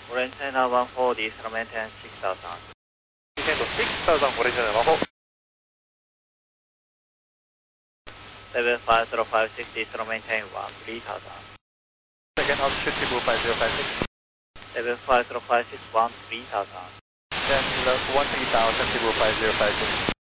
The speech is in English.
Orange China 14, diesel maintain 6000. Descend to 6000, Orange China 14. 75056, diesel maintain 3000. Again, altitude 25056. 75056, 3000. Then 13000, 25056.